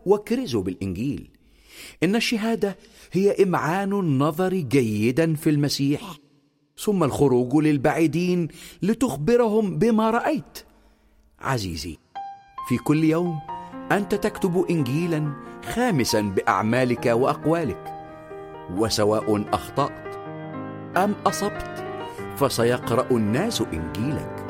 واكرزوا بالإنجيل. إن الشهادة هي إمعان النظر جيدا في المسيح، ثم الخروج للبعيدين لتخبرهم بما رأيت. عزيزي، في كل يوم أنت تكتب إنجيلا خامسا بأعمالك وأقوالك، وسواء أخطأت أم أصبت فسيقرأ الناس إنجيلك.